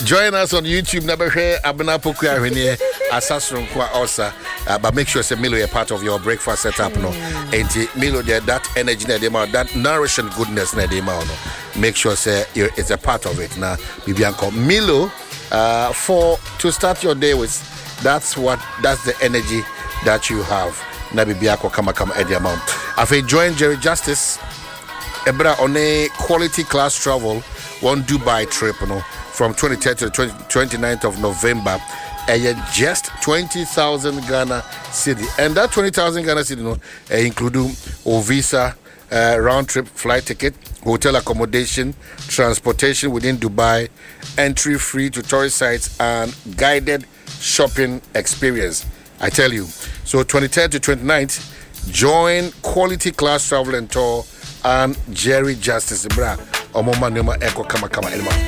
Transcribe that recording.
Join us on YouTube. Nabehe Abena Pokuya Hwene Asasronkwa Osa. But make sure say Milo is part of your breakfast setup no. And Milo there that energy na dem that nourishing goodness na dem no. Make sure say it's a part of it na. Bibianko Milo for to start your day with. That's the energy that you have. Na Bibianko kama Eddie amount. I've joined Jerry Justice. Ebra on a quality class travel, one Dubai trip, from 23rd to the 29th of November, and just 20,000 Ghana cedi. And that 20,000 Ghana cedi, include a visa, round trip flight ticket, hotel accommodation, transportation within Dubai, entry free to tourist sites, and guided shopping experience. I tell you. So 23rd to 29th, join quality class travel and tour and Jerry Justice Bra Omoma Numa Echo Kama Elma.